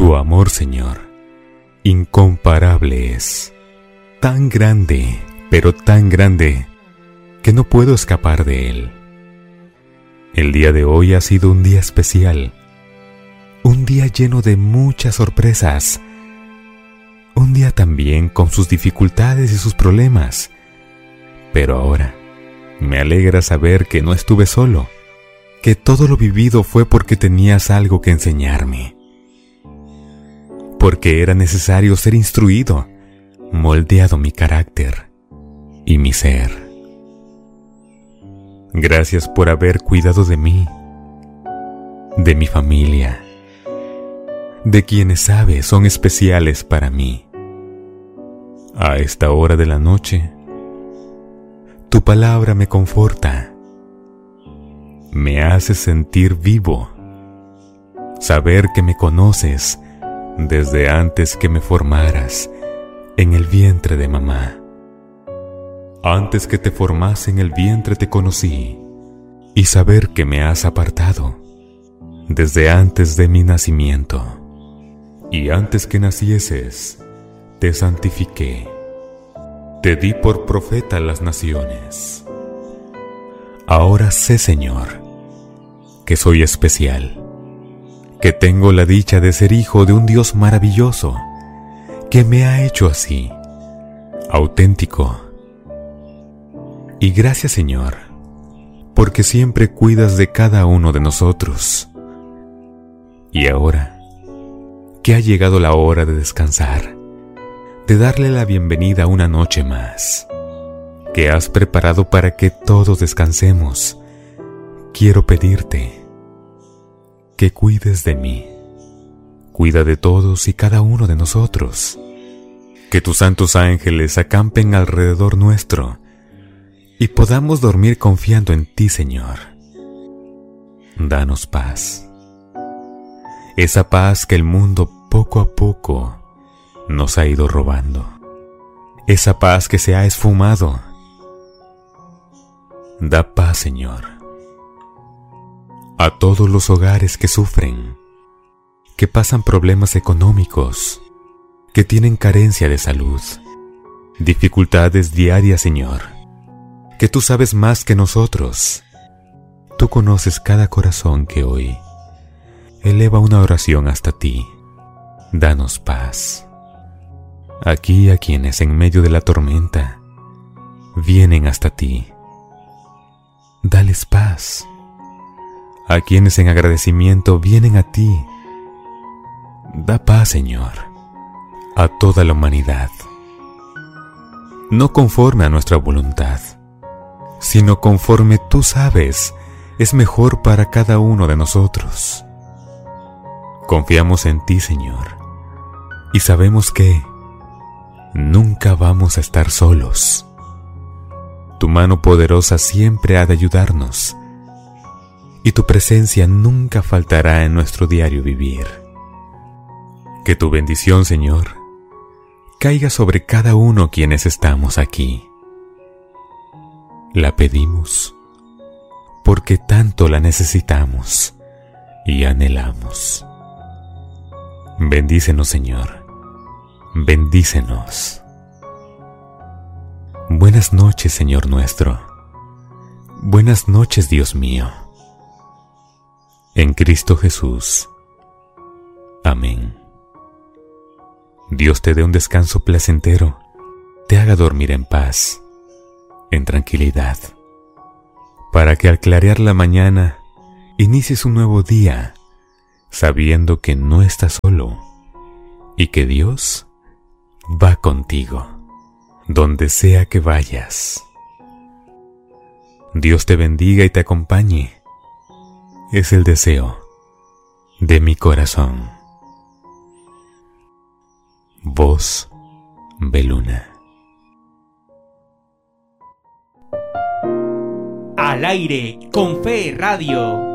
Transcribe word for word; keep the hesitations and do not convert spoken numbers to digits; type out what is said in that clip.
Tu amor, Señor, incomparable es. Tan grande, pero tan grande, que no puedo escapar de él. El día de hoy ha sido un día especial. Un día lleno de muchas sorpresas. Un día también con sus dificultades y sus problemas. Pero ahora me alegra saber que no estuve solo, que todo lo vivido fue porque tenías algo que enseñarme, porque era necesario ser instruido, moldeado mi carácter y mi ser. Gracias por haber cuidado de mí, de mi familia, de quienes sabes son especiales para mí. A esta hora de la noche, tu palabra me conforta, me hace sentir vivo, saber que me conoces desde antes que me formaras en el vientre de mamá. Antes que te formase en el vientre te conocí, y saber que me has apartado desde antes de mi nacimiento, y antes que nacieses te santifiqué. Te di por profeta a las naciones. Ahora sé, Señor, que soy especial, que tengo la dicha de ser hijo de un Dios maravilloso, que me ha hecho así, auténtico. Y gracias, Señor, porque siempre cuidas de cada uno de nosotros. Y ahora, que ha llegado la hora de descansar, de darle la bienvenida una noche más, que has preparado para que todos descansemos, quiero pedirte que cuides de mí, cuida de todos y cada uno de nosotros, que tus santos ángeles acampen alrededor nuestro y podamos dormir confiando en ti, Señor. Danos paz, esa paz que el mundo poco a poco nos ha ido robando, esa paz que se ha esfumado. Da paz, Señor, a todos los hogares que sufren, que pasan problemas económicos, que tienen carencia de salud, dificultades diarias, Señor, que tú sabes más que nosotros. Tú conoces cada corazón que hoy eleva una oración hasta ti. Danos paz. Aquí a quienes en medio de la tormenta vienen hasta ti, dales paz. A quienes en agradecimiento vienen a ti, da paz, Señor, a toda la humanidad. No conforme a nuestra voluntad, sino conforme tú sabes es mejor para cada uno de nosotros. Confiamos en ti, Señor, y sabemos que nunca vamos a estar solos. Tu mano poderosa siempre ha de ayudarnos, y tu presencia nunca faltará en nuestro diario vivir. Que tu bendición, Señor, caiga sobre cada uno quienes estamos aquí. La pedimos porque tanto la necesitamos y anhelamos. Bendícenos, Señor. Bendícenos. Buenas noches, Señor nuestro. Buenas noches, Dios mío. En Cristo Jesús. Amén. Dios te dé un descanso placentero, te haga dormir en paz, en tranquilidad, para que al clarear la mañana inicies un nuevo día, sabiendo que no estás solo y que Dios va contigo, donde sea que vayas. Dios te bendiga y te acompañe. Es el deseo de mi corazón. Voz Beluna. Al aire con Fe Radio.